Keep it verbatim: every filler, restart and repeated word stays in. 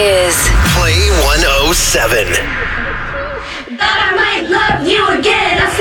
is Play one oh seven. Thought I might love you again. I